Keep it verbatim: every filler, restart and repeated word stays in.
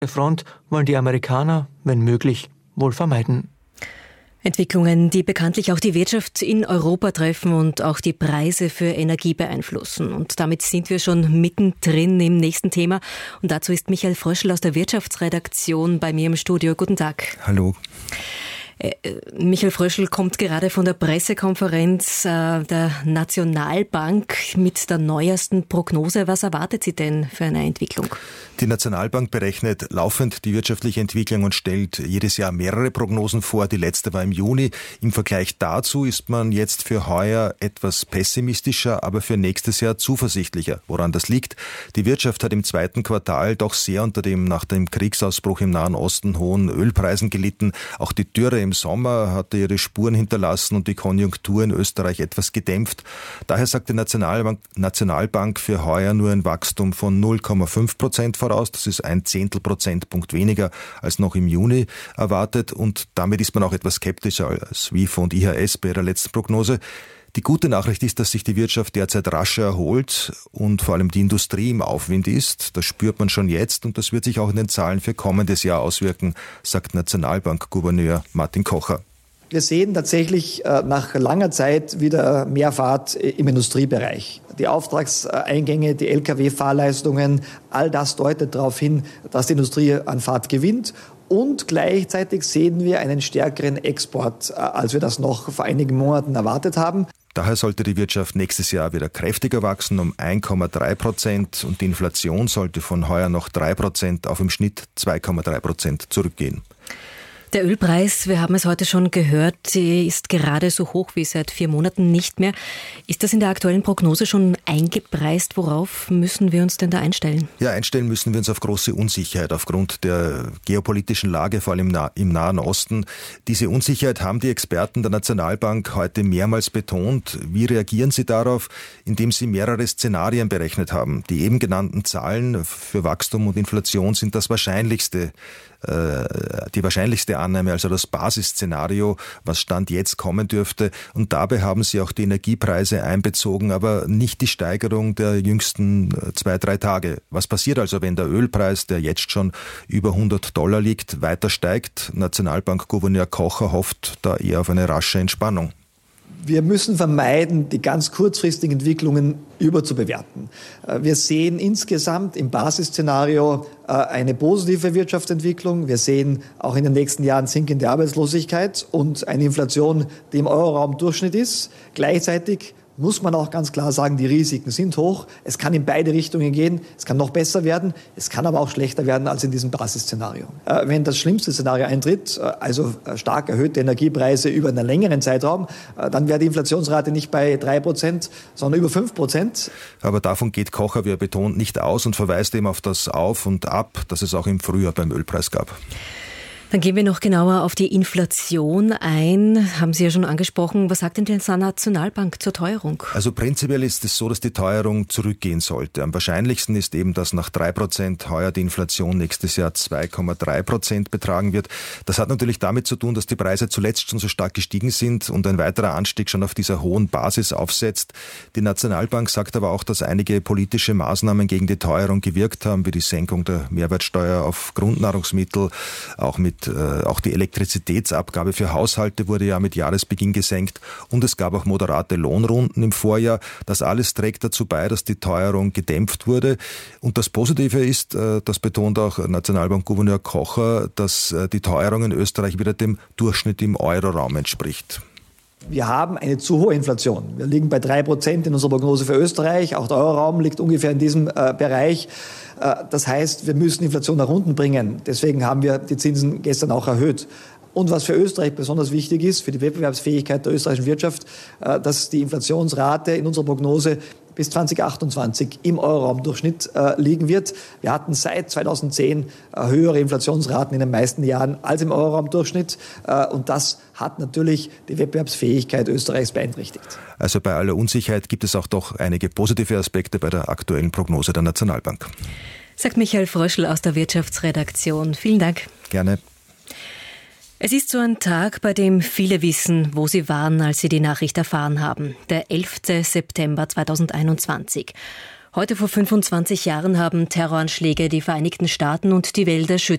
Front wollen die Amerikaner, wenn möglich, wohl vermeiden. Entwicklungen, die bekanntlich auch die Wirtschaft in Europa treffen und auch die Preise für Energie beeinflussen. Und damit sind wir schon mittendrin im nächsten Thema. Und dazu ist Michael Fröschl aus der Wirtschaftsredaktion bei mir im Studio. Guten Tag. Hallo. Michael Fröschl kommt gerade von der Pressekonferenz der Nationalbank mit der neuesten Prognose. Was erwartet sie denn für eine Entwicklung? Die Nationalbank berechnet laufend die wirtschaftliche Entwicklung und stellt jedes Jahr mehrere Prognosen vor. Die letzte war im Juni. Im Vergleich dazu ist man jetzt für heuer etwas pessimistischer, aber für nächstes Jahr zuversichtlicher. Woran das liegt? Die Wirtschaft hat im zweiten Quartal doch sehr unter dem nach dem Kriegsausbruch im Nahen Osten hohen Ölpreisen gelitten. Auch die Dürre im Sommer hatte ihre Spuren hinterlassen und die Konjunktur in Österreich etwas gedämpft. Daher sagt die Nationalbank, Nationalbank für heuer nur ein Wachstum von null Komma fünf Prozent voraus. Das ist ein Zehntel Prozentpunkt weniger als noch im Juni erwartet. Und damit ist man auch etwas skeptischer als W I F und I H S bei ihrer letzten Prognose. Die gute Nachricht ist, dass sich die Wirtschaft derzeit rascher erholt und vor allem die Industrie im Aufwind ist. Das spürt man schon jetzt und das wird sich auch in den Zahlen für kommendes Jahr auswirken, sagt Nationalbankgouverneur Martin Kocher. Wir sehen tatsächlich nach langer Zeit wieder mehr Fahrt im Industriebereich. Die Auftragseingänge, die L K W-Fahrleistungen, all das deutet darauf hin, dass die Industrie an Fahrt gewinnt. Und gleichzeitig sehen wir einen stärkeren Export, als wir das noch vor einigen Monaten erwartet haben. Daher sollte die Wirtschaft nächstes Jahr wieder kräftiger wachsen, um eins Komma drei Prozent. Und die Inflation sollte von heuer noch drei Prozent auf im Schnitt zwei Komma drei Prozent zurückgehen. Der Ölpreis, wir haben es heute schon gehört, ist gerade so hoch wie seit vier Monaten nicht mehr. Ist das in der aktuellen Prognose schon eingepreist? Worauf müssen wir uns denn da einstellen? Ja, einstellen müssen wir uns auf große Unsicherheit aufgrund der geopolitischen Lage, vor allem im Nahen Osten. Diese Unsicherheit haben die Experten der Nationalbank heute mehrmals betont. Wie reagieren sie darauf? Indem sie mehrere Szenarien berechnet haben. Die eben genannten Zahlen für Wachstum und Inflation sind das wahrscheinlichste die wahrscheinlichste Annahme, also das Basisszenario, was Stand jetzt kommen dürfte. Und dabei haben sie auch die Energiepreise einbezogen, aber nicht die Steigerung der jüngsten zwei, drei Tage. Was passiert also, wenn der Ölpreis, der jetzt schon über hundert Dollar liegt, weiter steigt? Nationalbankgouverneur Kocher hofft da eher auf eine rasche Entspannung. Wir müssen vermeiden, die ganz kurzfristigen Entwicklungen überzubewerten. Wir sehen insgesamt im Basisszenario eine positive Wirtschaftsentwicklung. Wir sehen auch in den nächsten Jahren sinkende Arbeitslosigkeit und eine Inflation, die im Euroraum Durchschnitt ist. Gleichzeitig muss man auch ganz klar sagen, die Risiken sind hoch. Es kann in beide Richtungen gehen. Es kann noch besser werden. Es kann aber auch schlechter werden als in diesem Basisszenario. Äh, wenn das schlimmste Szenario eintritt, äh, also äh, stark erhöhte Energiepreise über einen längeren Zeitraum, äh, dann wäre die Inflationsrate nicht bei drei Prozent, sondern über fünf Prozent. Aber davon geht Kocher, wie er betont, nicht aus und verweist eben auf das Auf und Ab, das es auch im Frühjahr beim Ölpreis gab. Dann gehen wir noch genauer auf die Inflation ein. Haben Sie ja schon angesprochen. Was sagt denn die Nationalbank zur Teuerung? Also prinzipiell ist es so, dass die Teuerung zurückgehen sollte. Am wahrscheinlichsten ist eben, dass nach drei Prozent heuer die Inflation nächstes Jahr zwei Komma drei Prozent betragen wird. Das hat natürlich damit zu tun, dass die Preise zuletzt schon so stark gestiegen sind und ein weiterer Anstieg schon auf dieser hohen Basis aufsetzt. Die Nationalbank sagt aber auch, dass einige politische Maßnahmen gegen die Teuerung gewirkt haben, wie die Senkung der Mehrwertsteuer auf Grundnahrungsmittel, auch mit Auch die Elektrizitätsabgabe für Haushalte wurde ja mit Jahresbeginn gesenkt und es gab auch moderate Lohnrunden im Vorjahr. Das alles trägt dazu bei, dass die Teuerung gedämpft wurde. Und das Positive ist, das betont auch Nationalbankgouverneur Kocher, dass die Teuerung in Österreich wieder dem Durchschnitt im Euroraum entspricht. Wir haben eine zu hohe Inflation. Wir liegen bei drei Prozent in unserer Prognose für Österreich. Auch der Euroraum liegt ungefähr in diesem äh, Bereich. Äh, das heißt, wir müssen Inflation nach unten bringen. Deswegen haben wir die Zinsen gestern auch erhöht. Und was für Österreich besonders wichtig ist, für die Wettbewerbsfähigkeit der österreichischen Wirtschaft, äh, dass die Inflationsrate in unserer Prognose bis zwanzig achtundzwanzig im Euroraumdurchschnitt äh, liegen wird. Wir hatten seit zweitausendzehn äh, höhere Inflationsraten in den meisten Jahren als im Euroraumdurchschnitt. Äh, und das hat natürlich die Wettbewerbsfähigkeit Österreichs beeinträchtigt. Also bei aller Unsicherheit gibt es auch doch einige positive Aspekte bei der aktuellen Prognose der Nationalbank. Sagt Michael Fröschl aus der Wirtschaftsredaktion. Vielen Dank. Gerne. Es ist so ein Tag, bei dem viele wissen, wo sie waren, als sie die Nachricht erfahren haben. Der elfte September zweitausendeinundzwanzig. Heute vor fünfundzwanzig Jahren haben Terroranschläge die Vereinigten Staaten und die Welt erschüttert.